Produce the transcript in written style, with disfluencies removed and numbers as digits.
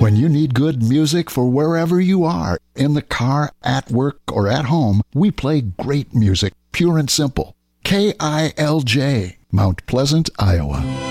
When you need good music for wherever you are, in the car, at work, or at home, we play great music, pure and simple. KILJ, Mount Pleasant, Iowa.